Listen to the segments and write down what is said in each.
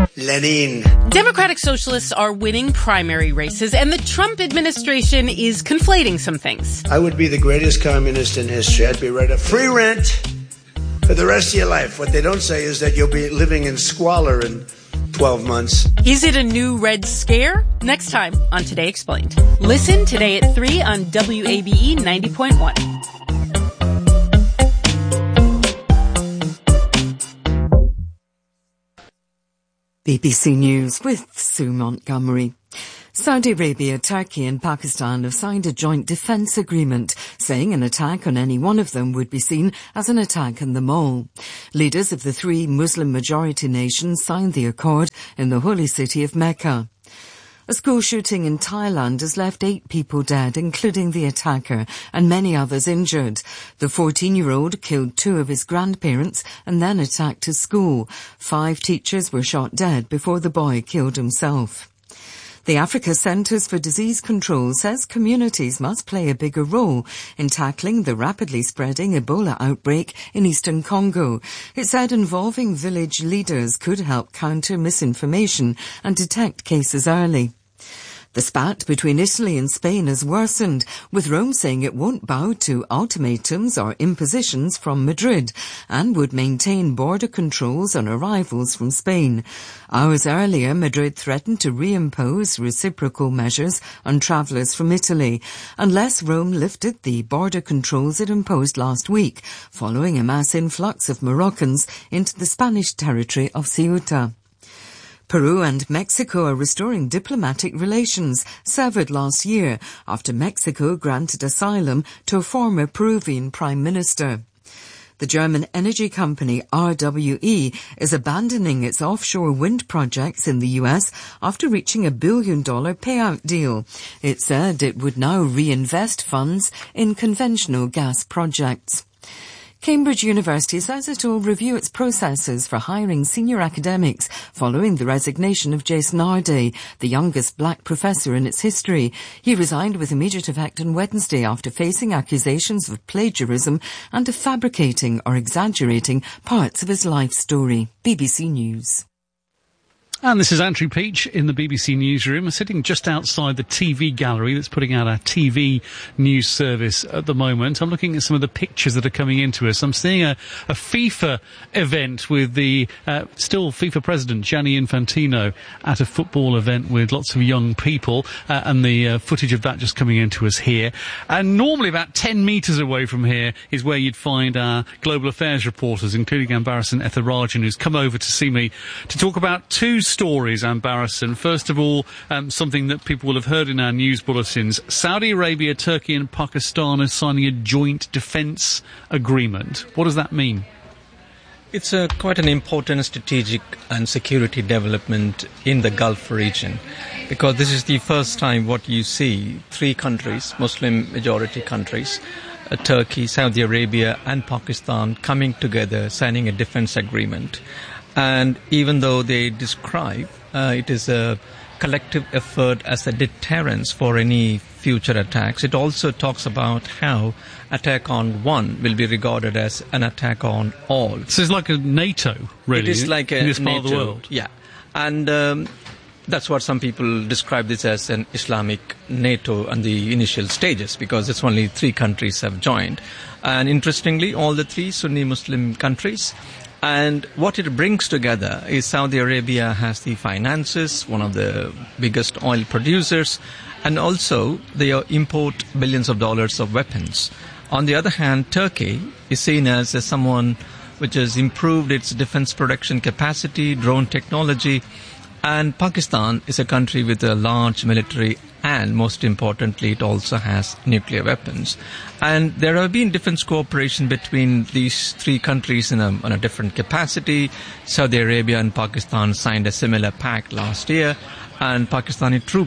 Lenin. Democratic Socialists are winning primary races, and the Trump administration is conflating some things. I would be the greatest communist in history. I'd be right up free rent for the rest of your life. What they don't say is that you'll be living in squalor in 12 months. Is it a new Red Scare? Next time on Today Explained. Listen today at 3 on WABE 90.1. BBC News with Sue Montgomery. Saudi Arabia, Turkey and Pakistan have signed a joint defence agreement, saying an attack on any one of them would be seen as an attack on them all. Leaders of the three Muslim-majority nations signed the accord in the holy city of Mecca. A school shooting in Thailand has left 8 people dead, including the attacker, and many others injured. The 14-year-old killed 2 of his grandparents and then attacked his school. 5 teachers were shot dead before the boy killed himself. The Africa Centres for Disease Control says communities must play a bigger role in tackling the rapidly spreading Ebola outbreak in eastern Congo. It said involving village leaders could help counter misinformation and detect cases early. The spat between Italy and Spain has worsened, with Rome saying it won't bow to ultimatums or impositions from Madrid and would maintain border controls on arrivals from Spain. Hours earlier, Madrid threatened to reimpose reciprocal measures on travellers from Italy, unless Rome lifted the border controls it imposed last week, following a mass influx of Moroccans into the Spanish territory of Ceuta. Peru and Mexico are restoring diplomatic relations severed last year after Mexico granted asylum to a former Peruvian prime minister. The German energy company RWE is abandoning its offshore wind projects in the US after reaching $1 billion payout deal. It said it would now reinvest funds in conventional gas projects. Cambridge University says it will review its processes for hiring senior academics following the resignation of Jason Arday, the youngest black professor in its history. He resigned with immediate effect on Wednesday after facing accusations of plagiarism and of fabricating or exaggerating parts of his life story. BBC News. And this is Andrew Peach in the BBC Newsroom. I'm sitting just outside the TV gallery that's putting out our TV news service at the moment. I'm looking at some of the pictures that are coming into us. I'm seeing a FIFA event with the still FIFA president, Gianni Infantino, at a football event with lots of young people, and the footage of that just coming into us here. And normally about 10 metres away from here is where you'd find our global affairs reporters, including Ambarasan Etharajan, who's come over to see me to talk about 2 stories, Ambarasan. First of all, something that people will have heard in our news bulletins. Saudi Arabia, Turkey and Pakistan are signing a joint defence agreement. What does that mean? It's quite an important strategic and security development in the Gulf region, because this is the first time what you see 3 countries, Muslim majority countries, Turkey, Saudi Arabia and Pakistan coming together, signing a defence agreement. And even though they describe it is a collective effort as a deterrence for any future attacks, it also talks about how attack on one will be regarded as an attack on all. So it's like a NATO, really, it is like in this NATO, part of the world. Yeah. And that's what some people describe this as an Islamic NATO on the initial stages, because it's only 3 countries have joined. And interestingly, all the 3 Sunni Muslim countries. And what it brings together is Saudi Arabia has the finances, one of the biggest oil producers, and also they import billions of dollars of weapons. On the other hand, Turkey is seen as someone which has improved its defense production capacity, drone technology, and Pakistan is a country with a large military, and most importantly, it also has nuclear weapons. And there have been defense cooperation between these 3 countries on a different capacity. Saudi Arabia and Pakistan signed a similar pact last year, and Pakistani troops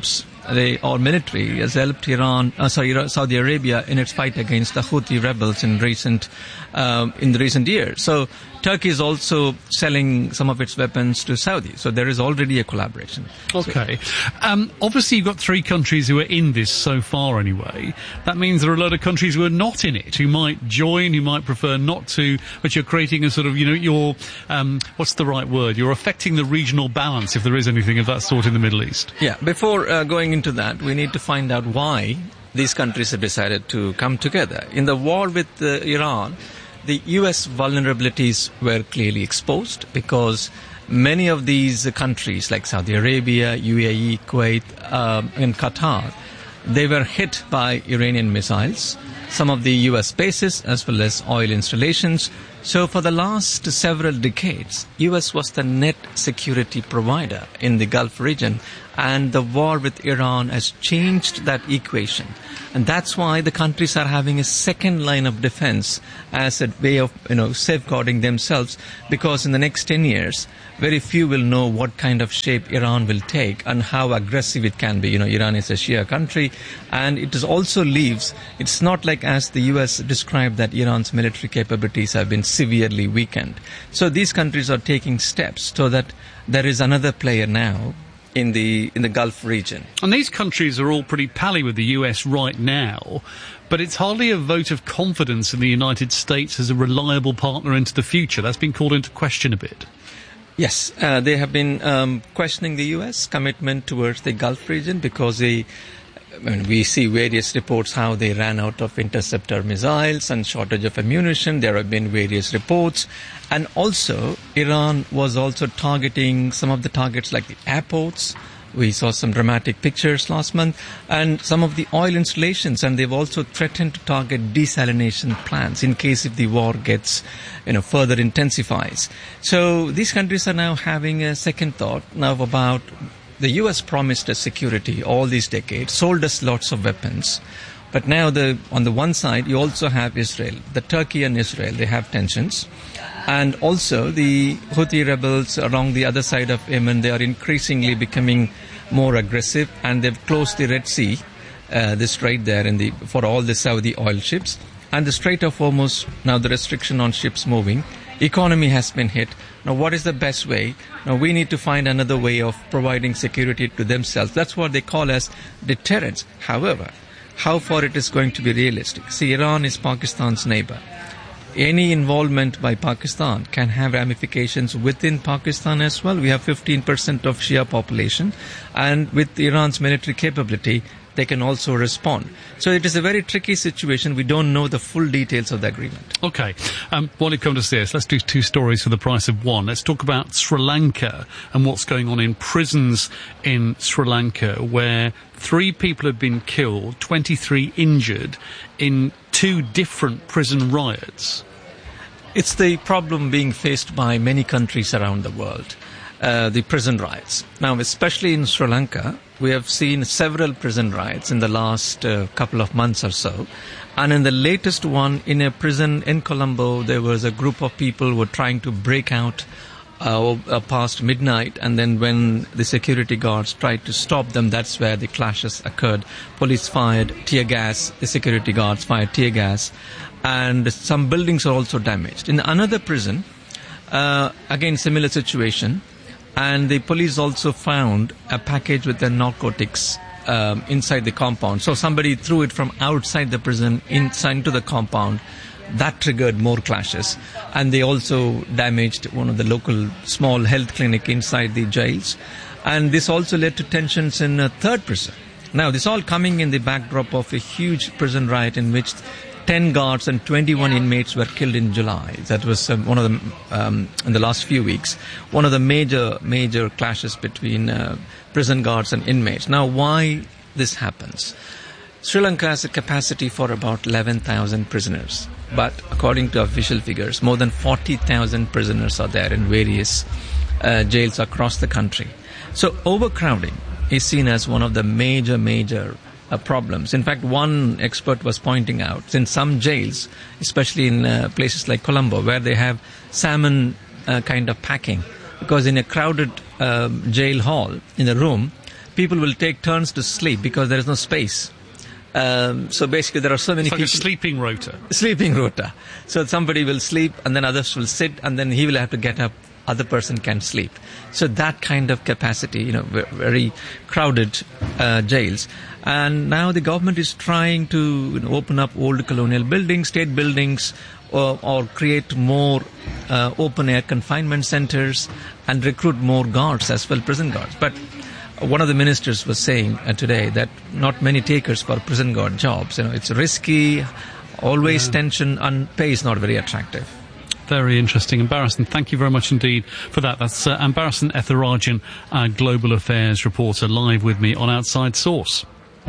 military has helped Saudi Arabia in its fight against the Houthi rebels in the recent years. So Turkey is also selling some of its weapons to Saudi. So there is already a collaboration. Okay. Obviously, you've got 3 countries who are in this so far anyway. That means there are a lot of countries who are not in it, who might join, who might prefer not to, but you're creating a sort of, you're, what's the right word? You're affecting the regional balance, if there is anything of that sort in the Middle East. Yeah. Before going into that, we need to find out why these countries have decided to come together. In the war with Iran, the U.S. vulnerabilities were clearly exposed because many of these countries like Saudi Arabia, UAE, Kuwait, and Qatar, they were hit by Iranian missiles, some of the U.S. bases as well as oil installations. So for the last several decades, U.S. was the net security provider in the Gulf region, and the war with Iran has changed that equation. And that's why the countries are having a second line of defense as a way of, safeguarding themselves, because in the next 10 years, very few will know what kind of shape Iran will take and how aggressive it can be. Iran is a Shia country, and it is also leaves, it's not like as the US described that Iran's military capabilities have been severely weakened. So these countries are taking steps so that there is another player now in the Gulf region. And these countries are all pretty pally with the US right now, but it's hardly a vote of confidence in the United States as a reliable partner into the future. That's been called into question a bit. Yes, they have been questioning the U.S. commitment towards the Gulf region because we see various reports how they ran out of interceptor missiles and shortage of ammunition. There have been various reports. And also, Iran was also targeting some of the targets like the airports. We saw some dramatic pictures last month, and some of the oil installations, and they've also threatened to target desalination plants in case if the war gets, further intensifies. So these countries are now having a second thought now about the U.S. promised us security all these decades, sold us lots of weapons. But now on the one side, you also have Israel. The Turkey and Israel, they have tensions. And also the Houthi rebels along the other side of Yemen, they are increasingly becoming more aggressive, and they've closed the Red Sea, the strait there for all the Saudi oil ships. And the Strait of Hormuz, now the restriction on ships moving. Economy has been hit. Now, what is the best way? Now, we need to find another way of providing security to themselves. That's what they call as deterrence. However, how far it is going to be realistic? See, Iran is Pakistan's neighbor. Any involvement by Pakistan can have ramifications within Pakistan as well. We have 15% of Shia population, and with Iran's military capability, they can also respond. So it is a very tricky situation. We don't know the full details of the agreement. Okay. While you come to see us, let's do 2 stories for the price of 1. Let's talk about Sri Lanka and what's going on in prisons in Sri Lanka, where 3 people have been killed, 23 injured in 2 different prison riots. It's the problem being faced by many countries around the world. The prison riots. Now, especially in Sri Lanka, we have seen several prison riots in the last couple of months or so. And in the latest one, in a prison in Colombo, there was a group of people who were trying to break out past midnight. And then when the security guards tried to stop them, that's where the clashes occurred. Police fired tear gas. The security guards fired tear gas. And some buildings are also damaged. In another prison, again, similar situation. And the police also found a package with the narcotics inside the compound. So somebody threw it from outside the prison inside to the compound. That triggered more clashes. And they also damaged one of the local small health clinic inside the jails. And this also led to tensions in a third prison. Now, this all coming in the backdrop of a huge prison riot in which 10 guards and 21 inmates were killed in July. That was one of them in the last few weeks. One of the major clashes between prison guards and inmates. Now, why this happens? Sri Lanka has a capacity for about 11,000 prisoners. But according to official figures, more than 40,000 prisoners are there in various jails across the country. So overcrowding is seen as one of the major problems. In fact, one expert was pointing out in some jails, especially in places like Colombo, where they have salmon kind of packing, because in a crowded jail hall, in a room, people will take turns to sleep because there is no space. So basically there are so many people... It's like a sleeping rota. Sleeping rota. So somebody will sleep and then others will sit and then he will have to get up. Other person can sleep. So that kind of capacity, very crowded jails. And now the government is trying to open up old colonial buildings, state buildings, or create more open-air confinement centers and recruit more guards as well, prison guards. But one of the ministers was saying today that not many takers for prison guard jobs. It's risky, always tension, and pay is not very attractive. Very interesting. Ambarasan, thank you very much indeed for that. That's Ambarasan Ethirajan, our Global Affairs reporter, live with me on Outside Source.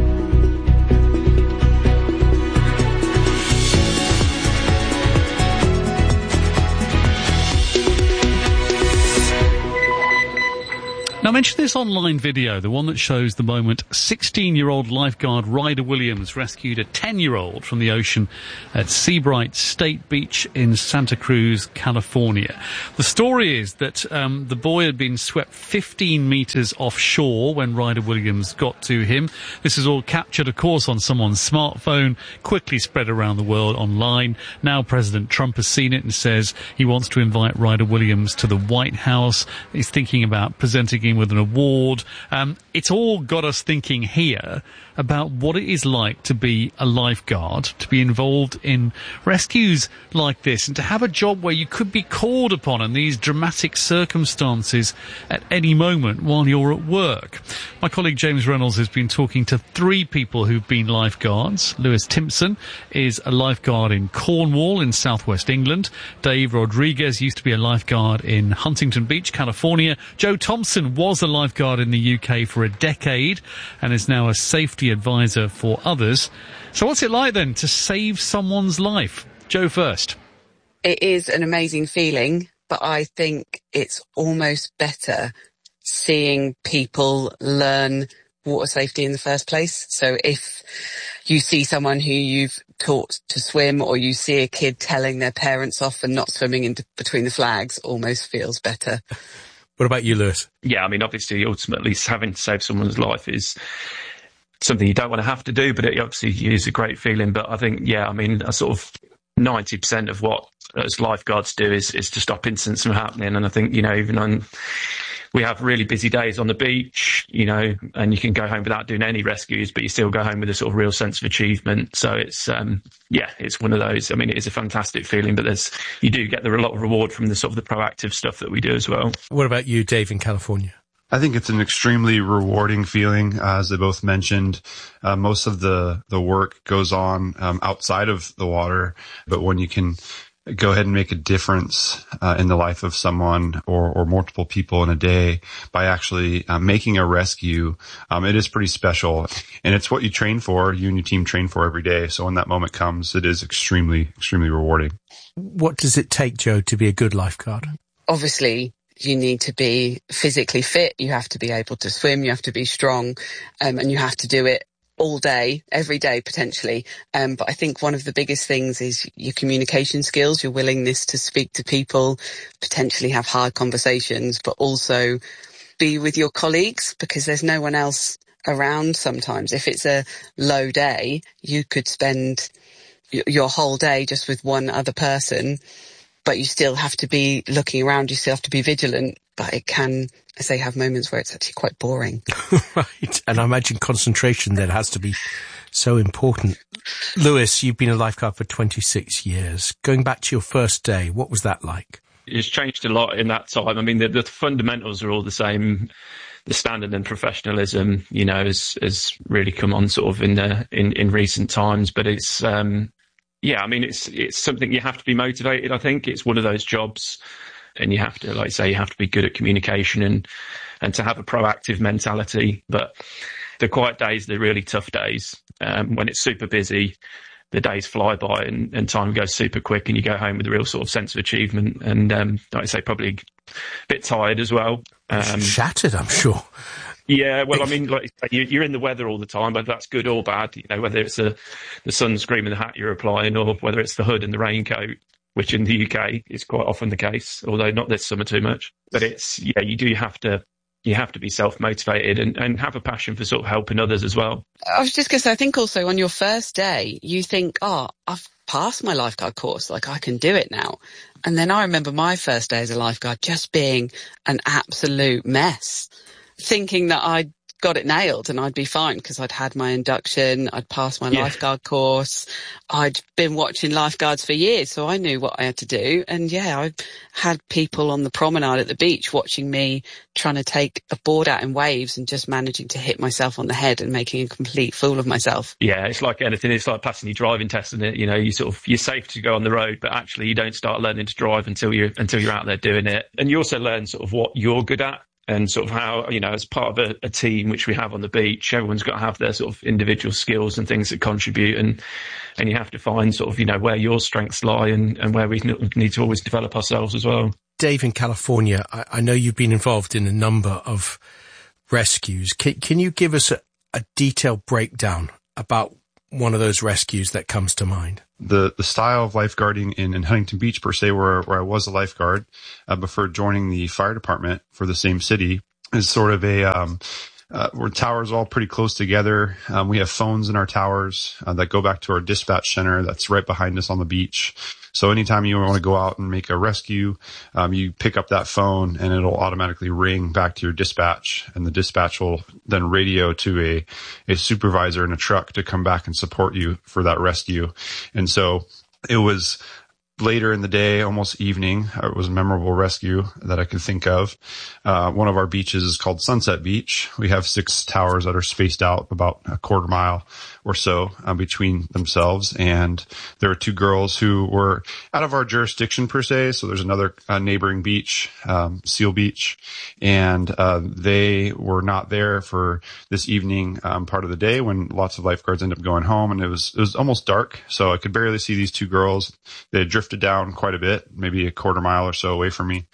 Now, I mentioned this online video, the one that shows the moment 16-year-old lifeguard Ryder Williams rescued a 10-year-old from the ocean at Seabright State Beach in Santa Cruz, California. The story is that the boy had been swept 15 meters offshore when Ryder Williams got to him. This is all captured, of course, on someone's smartphone, quickly spread around the world online. Now President Trump has seen it and says he wants to invite Ryder Williams to the White House. He's thinking about presenting him with an award. It's all got us thinking here about what it is like to be a lifeguard, to be involved in rescues like this, and to have a job where you could be called upon in these dramatic circumstances at any moment while you're at work. My colleague James Reynolds has been talking to 3 people who've been lifeguards. Lewis Timpson is a lifeguard in Cornwall in southwest England. Dave Rodriguez used to be a lifeguard in Huntington Beach, California. Joe Thompson was a lifeguard in the UK for a decade and is now a safety advisor for others. So what's it like then to save someone's life? Joe first. It is an amazing feeling, but I think it's almost better seeing people learn water safety in the first place. So if you see someone who you've taught to swim, or you see a kid telling their parents off and not swimming in between the flags, almost feels better. What about you, Lewis? Yeah, I mean, obviously, ultimately, having to save someone's life is something you don't want to have to do, but it obviously is a great feeling. But I think, yeah, I mean, a sort of 90% of what as lifeguards do is to stop incidents from happening. And I think, even on, we have really busy days on the beach, and you can go home without doing any rescues, but you still go home with a sort of real sense of achievement. So it's, it's one of those. I mean, it is a fantastic feeling, but you do get a lot of reward from the sort of the proactive stuff that we do as well. What about you, Dave, in California? I think it's an extremely rewarding feeling, as they both mentioned. Most of the work goes on outside of the water, but when you can go ahead and make a difference in the life of someone or multiple people in a day by actually making a rescue, it is pretty special. And it's what you train for, you and your team train for every day. So when that moment comes, it is extremely, extremely rewarding. What does it take, Joe, to be a good lifeguard? Obviously, you need to be physically fit, you have to be able to swim, you have to be strong, and you have to do it all day, every day potentially. But I think one of the biggest things is your communication skills, your willingness to speak to people, potentially have hard conversations, but also be with your colleagues, because there's no one else around sometimes. If it's a low day, you could spend your whole day just with one other person, but you still have to be looking around, you still have to be vigilant, but it can, as they have moments where it's actually quite boring. Right, and I imagine concentration then has to be so important. Lewis, you've been a lifeguard for 26 years. Going back to your first day, what was that like? It's changed a lot in that time. I mean, the fundamentals are all the same. The standard and professionalism, has really come on sort of in recent times, but it's, it's something you have to be motivated. I think it's one of those jobs, and you have to, like I say, you have to be good at communication and to have a proactive mentality. But the quiet days, the really tough days, when it's super busy, the days fly by and time goes super quick, and you go home with a real sort of sense of achievement. And like I say, probably a bit tired as well. Shattered, I'm sure. Yeah, well, I mean, like you're in the weather all the time, whether that's good or bad. Whether it's the sunscreen and the hat you're applying, or whether it's the hood and the raincoat, which in the UK is quite often the case, although not this summer too much. But it's you do have to you have to be self-motivated and have a passion for sort of helping others as well. I was just going to say, I think also on your first day, you think, oh, I've passed my lifeguard course, like I can do it now. And then I remember my first day as a lifeguard just being an absolute mess, thinking that I'd got it nailed and I'd be fine because I'd had my induction, I'd passed my lifeguard course, I'd been watching lifeguards for years, so I knew what I had to do. And I had people on the promenade at the beach watching me trying to take a board out in waves and just managing to hit myself on the head and making a complete fool of myself. Yeah, it's like anything. It's like passing your driving test, isn't it? You're safe to go on the road, but actually you don't start learning to drive until you're out there doing it. And you also learn sort of what you're good at. And sort of how, as part of a team, which we have on the beach, everyone's got to have their sort of individual skills and things that contribute. And you have to find sort of, where your strengths lie and where we need to always develop ourselves as well. Dave, in California, I know you've been involved in a number of rescues. Can you give us a detailed breakdown about one of those rescues that comes to mind? The style of lifeguarding in Huntington Beach, per se, where I was a lifeguard before joining the fire department for the same city, is sort of where towers all pretty close together. We have phones in our towers that go back to our dispatch center that's right behind us on the beach. So anytime you want to go out and make a rescue, you pick up that phone and it'll automatically ring back to your dispatch, and the dispatch will then radio to a supervisor in a truck to come back and support you for that rescue. And so it was later in the day, almost evening. It was a memorable rescue that I could think of. One of our beaches is called Sunset Beach. We have 6 towers that are spaced out about a quarter mile or so between themselves. And there were 2 girls who were out of our jurisdiction per se. So there's another neighboring beach, Seal Beach, and they were not there for this evening part of the day when lots of lifeguards end up going home. And it was almost dark, so I could barely see these 2 girls. They had drifted down quite a bit, maybe a quarter mile or so away from me.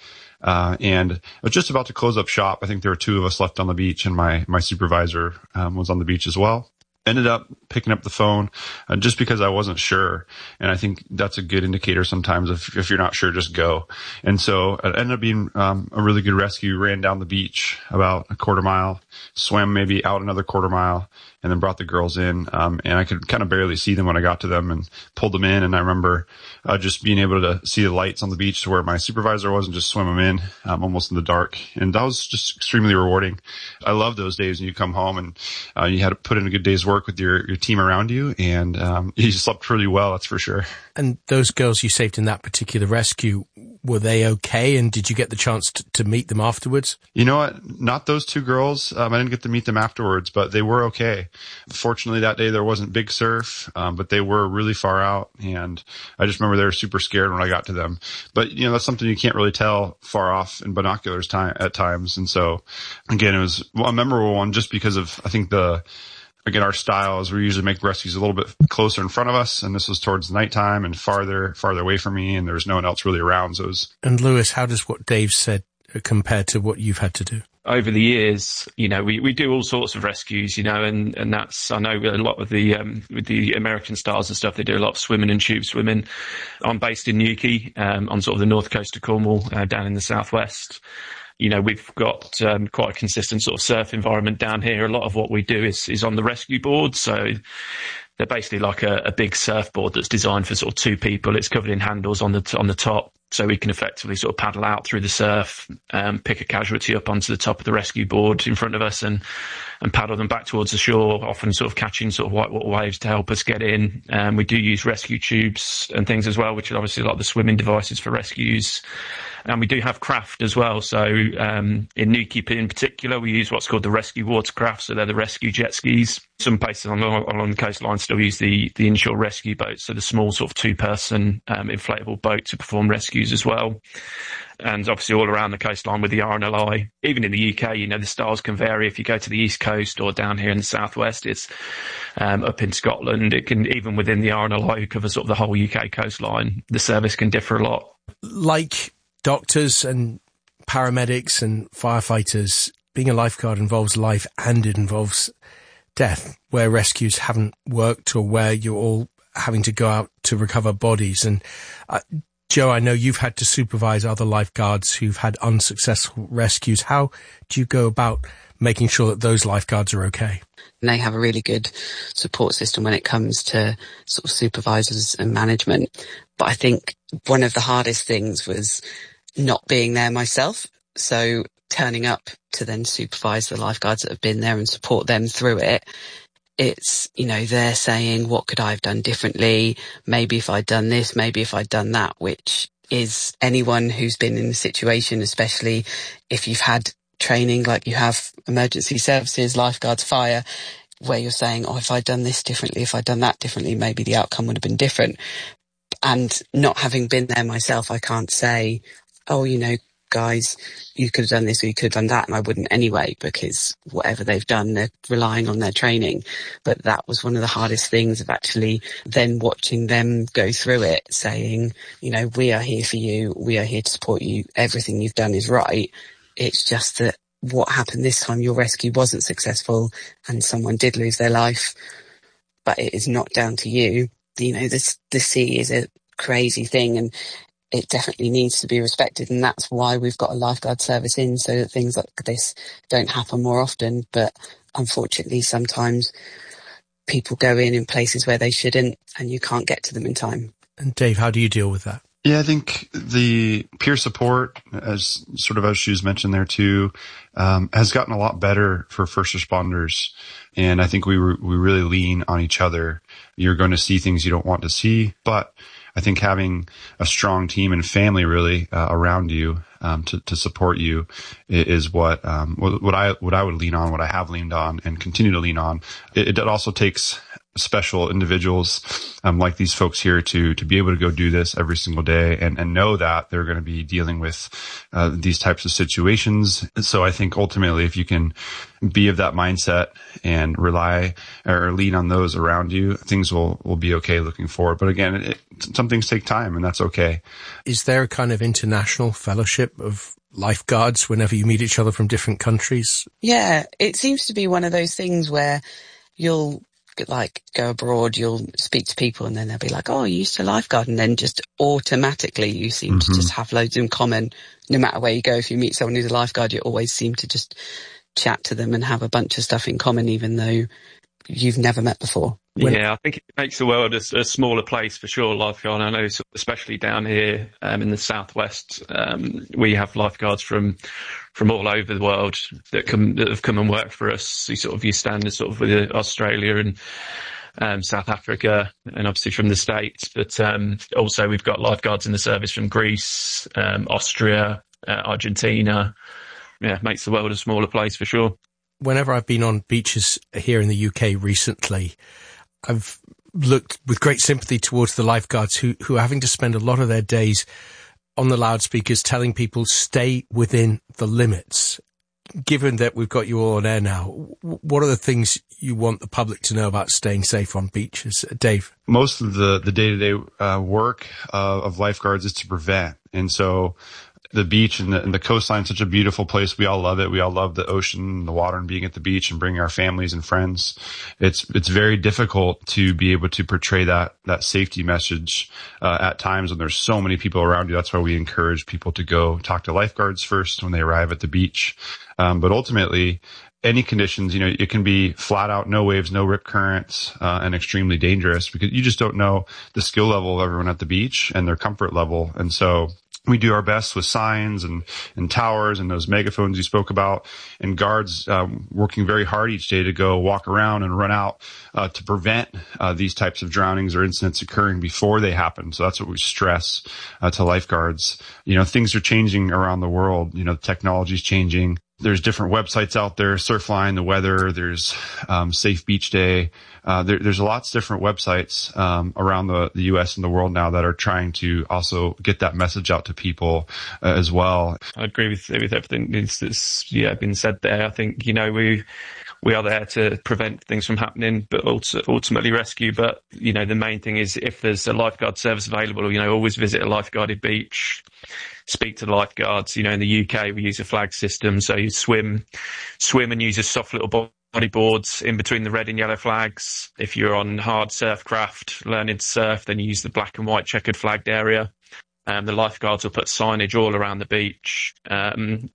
And I was just about to close up shop. I think there were 2 of us left on the beach, and my supervisor was on the beach as well. Ended up picking up the phone just because I wasn't sure. And I think that's a good indicator sometimes. If you're not sure, just go. And so it ended up being a really good rescue. Ran down the beach about a quarter mile, swam maybe out another quarter mile, and then brought the girls in. And I could kind of barely see them when I got to them and pulled them in. And I remember just being able to see the lights on the beach to where my supervisor was and just swim them in almost in the dark. And that was just extremely rewarding. I love those days when you come home and you had to put in a good day's work with your team around you, and you slept really well, that's for sure. And those girls you saved in that particular rescue, were they okay? And did you get the chance to meet them afterwards? You know what? Not those 2 girls. I didn't get to meet them afterwards, but they were okay. Fortunately, that day there wasn't big surf, but they were really far out. And I just remember they were super scared when I got to them. But, that's something you can't really tell far off in binoculars at times. And so, again, it was a memorable one just because of, I think, again, our style is we usually make rescues a little bit closer in front of us, and this was towards nighttime and farther away from me, and there was no one else really around. So And Lewis, how does what Dave said compare to what you've had to do? Over the years, we do all sorts of rescues, and that's, I know a lot of with the American stars and stuff, they do a lot of swimming and tube swimming. I'm based in Newquay, on sort of the north coast of Cornwall, down in the southwest. We've got quite a consistent sort of surf environment down here. A lot of what we do is on the rescue board. So they're basically like a big surfboard that's designed for sort of 2 people. It's covered in handles on the top, so we can effectively sort of paddle out through the surf, pick a casualty up onto the top of the rescue board in front of us and paddle them back towards the shore, often sort of catching sort of whitewater waves to help us get in. We do use rescue tubes and things as well, which are obviously like the swimming devices for rescues. And we do have craft as well. So in Newquay in particular, we use what's called the rescue watercraft. So they're the rescue jet skis. Some places along the coastline still use the inshore rescue boats. So the small sort of 2-person inflatable boat to perform rescues as well. And obviously all around the coastline with the RNLI. Even in the UK, the stars can vary. If you go to the East Coast or down here in the Southwest, it's up in Scotland. It can, even within the RNLI, who covers sort of the whole UK coastline, the service can differ a lot. Like doctors and paramedics and firefighters, being a lifeguard involves life and it involves death, where rescues haven't worked or where you're all having to go out to recover bodies. And Joe, I know you've had to supervise other lifeguards who've had unsuccessful rescues. How do you go about making sure that those lifeguards are okay? And they have a really good support system when it comes to sort of supervisors and management. But I think one of the hardest things was not being there myself. So turning up to then supervise the lifeguards that have been there and support them through it. It's, they're saying, what could I have done differently? Maybe if I'd done this, maybe if I'd done that, which is anyone who's been in the situation, especially if you've had training like you have emergency services, lifeguards, fire, where you're saying, if I'd done this differently, if I'd done that differently, maybe the outcome would have been different. And not having been there myself, I can't say, guys, you could have done this or you could have done that, and I wouldn't anyway, because whatever they've done, they're relying on their training. But that was one of the hardest things, of actually then watching them go through it, saying, we are here for you, we are here to support you, everything you've done is right. It's just that what happened this time, your rescue wasn't successful and someone did lose their life, but it is not down to you. The sea is a crazy thing, and it definitely needs to be respected, and that's why we've got a lifeguard service in, so that things like this don't happen more often. But unfortunately, sometimes people go in places where they shouldn't, and you can't get to them in time. And Dave, how do you deal with that? Yeah, I think the peer support, as Shu's mentioned there too, has gotten a lot better for first responders. And I think we really lean on each other. You're going to see things you don't want to see, but I think having a strong team and family really around you to support you is what I would lean on, what I have leaned on and continue to lean on. It also takes special individuals like these folks here to be able to go do this every single day and know that they're going to be dealing with these types of situations. So I think ultimately, if you can be of that mindset and rely or lean on those around you, things will be okay looking forward. But again, some things take time, and that's okay. Is there a kind of international fellowship of lifeguards whenever you meet each other from different countries? Yeah, it seems to be one of those things where you'll go abroad, you'll speak to people and then they'll be like, oh, you used to lifeguard, and then just automatically you seem to just have loads in common. No matter where you go, if you meet someone who's a lifeguard, you always seem to just chat to them and have a bunch of stuff in common, even though you've never met before. Yeah, I think it makes the world a smaller place for sure, lifeguard. I know, especially down here in the southwest, we have lifeguards from all over the world that have come and worked for us. Your standard with Australia and South Africa, and obviously from the States. But also we've got lifeguards in the service from Greece, Austria, Argentina. Yeah, it makes the world a smaller place for sure. Whenever I've been on beaches here in the UK recently, I've looked with great sympathy towards the lifeguards who are having to spend a lot of their days on the loudspeakers telling people stay within the limits. Given that we've got you all on air now, what are the things you want the public to know about staying safe on beaches? Dave? Most of the day-to-day work of lifeguards is to prevent. And so the beach and the coastline is such a beautiful place. We all love it. We all love the ocean, the water, and being at the beach and bringing our families and friends. It's very difficult to be able to portray that safety message at times when there's so many people around you. That's why we encourage people to go talk to lifeguards first when they arrive at the beach. But ultimately, any conditions, it can be flat out, no waves, no rip currents, and extremely dangerous, because you just don't know the skill level of everyone at the beach and their comfort level. And so we do our best with signs and towers and those megaphones you spoke about, and guards working very hard each day to go walk around and run out to prevent these types of drownings or incidents occurring before they happen. So that's what we stress to lifeguards. Things are changing around the world. Technology's changing. There's different websites out there, Surfline, the weather, there's Safe Beach Day. There's lots of different websites around the U.S. and the world now that are trying to also get that message out to people as well. I agree with everything that's been said there. I think, we are there to prevent things from happening, but ultimately rescue. But, the main thing is, if there's a lifeguard service available, always visit a lifeguarded beach. Speak to the lifeguards. In the UK, we use a flag system. So you swim and use a soft little bodyboards in between the red and yellow flags. If you're on hard surf craft learning to surf, then you use the black and white checkered flagged area. The lifeguards will put signage all around the beach. And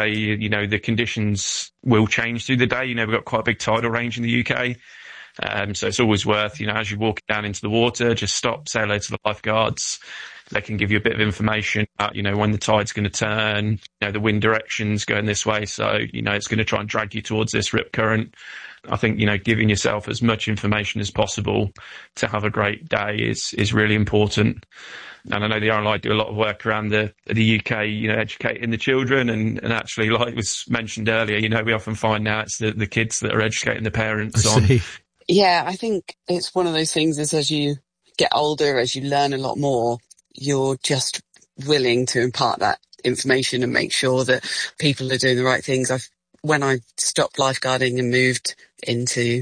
the conditions will change through the day. We've got quite a big tidal range in the UK. So it's always worth, as you walk down into the water, just stop, say hello to the lifeguards. They can give you a bit of information about, when the tide's going to turn, the wind direction's going this way. So, it's going to try and drag you towards this rip current. I think, giving yourself as much information as possible to have a great day is really important. And I know the RLI do a lot of work around the UK, educating the children. And actually, like was mentioned earlier, we often find now it's the kids that are educating the parents on. Yeah, I think it's one of those things is as you get older, as you learn a lot more, you're just willing to impart that information and make sure that people are doing the right things. When I stopped lifeguarding and moved into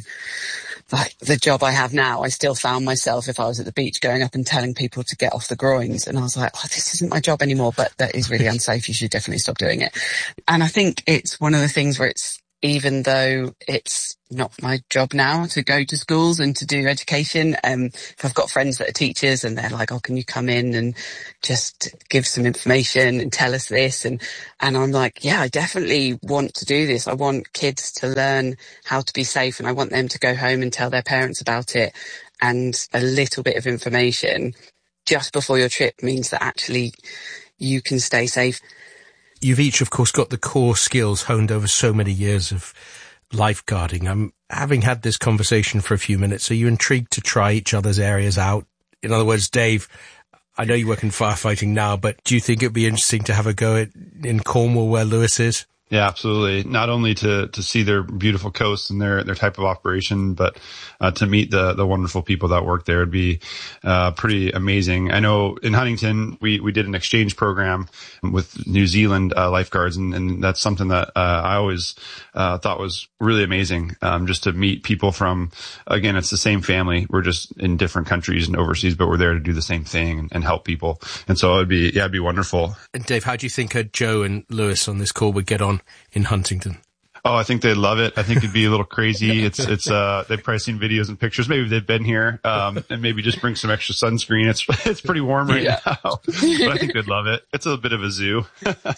the job I have now, I still found myself, if I was at the beach, going up and telling people to get off the groins. And I was like, this isn't my job anymore, but that is really unsafe. You should definitely stop doing it. And I think it's one of the things where even though it's not my job now to go to schools and to do education, if I've got friends that are teachers and they're like, can you come in and just give some information and tell us this? And I'm like, yeah, I definitely want to do this. I want kids to learn how to be safe, and I want them to go home and tell their parents about it. And a little bit of information just before your trip means that actually you can stay safe. You've each, of course, got the core skills honed over so many years of lifeguarding. Having had this conversation for a few minutes, are you intrigued to try each other's areas out? In other words, Dave, I know you work in firefighting now, but do you think it'd be interesting to have a go in Cornwall where Lewis is? Yeah, absolutely. Not only to see their beautiful coast and their type of operation, but to meet the wonderful people that work there would be pretty amazing. I know in Huntington, we did an exchange program with New Zealand lifeguards, and that's something that I always thought was really amazing, just to meet people from, again, it's the same family. We're just in different countries and overseas, but we're there to do the same thing and help people. And so it'd be wonderful. And Dave, how do you think Joe and Lewis on this call would get on in Huntington? Oh, I think they'd love it. I think it'd be a little crazy. They've probably seen videos and pictures. Maybe they've been here, and maybe just bring some extra sunscreen. It's pretty warm right now, but I think they'd love it. It's a bit of a zoo.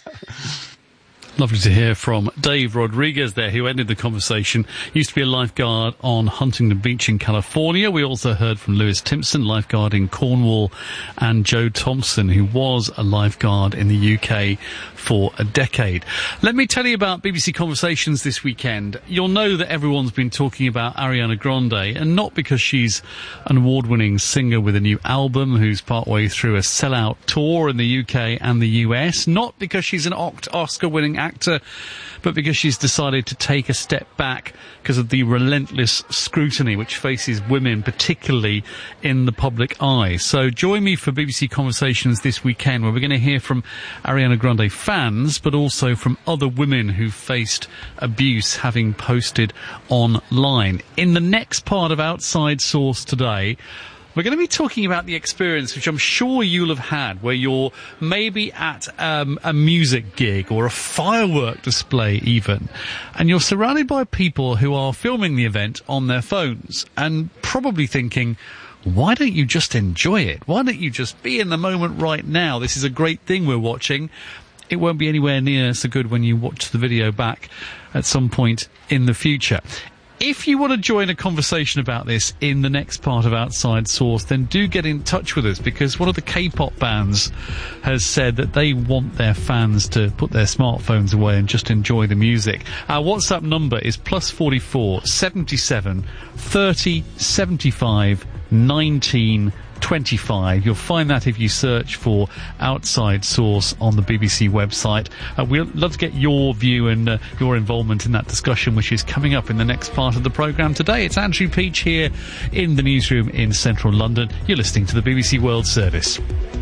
Lovely to hear from Dave Rodriguez there, who ended the conversation. Used to be a lifeguard on Huntington Beach in California. We also heard from Lewis Timpson, lifeguard in Cornwall, and Joe Thompson, who was a lifeguard in the UK for a decade. Let me tell you about BBC Conversations this weekend. You'll know that everyone's been talking about Ariana Grande, and not because she's an award-winning singer with a new album who's partway through a sellout tour in the UK and the US, not because she's an Oscar-winning actor, but because she's decided to take a step back because of the relentless scrutiny which faces women, particularly in the public eye. So join me for BBC Conversations this weekend, where we're going to hear from Ariana Grande fans, but also from other women who faced abuse having posted online. In the next part of Outside Source today, we're going to be talking about the experience, which I'm sure you'll have had, where you're maybe at a music gig or a firework display even, and you're surrounded by people who are filming the event on their phones and probably thinking, why don't you just enjoy it? Why don't you just be in the moment right now? This is a great thing we're watching. It won't be anywhere near so good when you watch the video back at some point in the future. If you want to join a conversation about this in the next part of Outside Source, then do get in touch with us, because one of the K-pop bands has said that they want their fans to put their smartphones away and just enjoy the music. Our WhatsApp number is +44 77 30 75 19 25. You'll find that if you search for Outside Source on the BBC website. We'd love to get your view and your involvement in that discussion, which is coming up in the next part of the programme today. It's Andrew Peach here in the newsroom in central London. You're listening to the BBC World Service.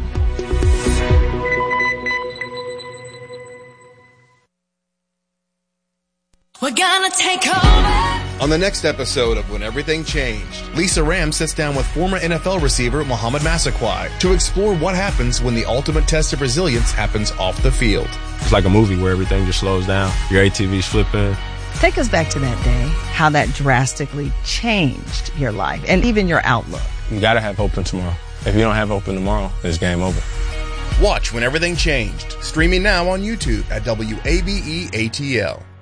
We're gonna take over. On the next episode of When Everything Changed, Lisa Ram sits down with former NFL receiver Mohamed Massaquoi to explore what happens when the ultimate test of resilience happens off the field. It's like a movie where everything just slows down. Your ATV's flipping. Take us back to that day, how that drastically changed your life and even your outlook. You gotta have hope in tomorrow. If you don't have hope in tomorrow, it's game over. Watch When Everything Changed, streaming now on YouTube at WABE ATL.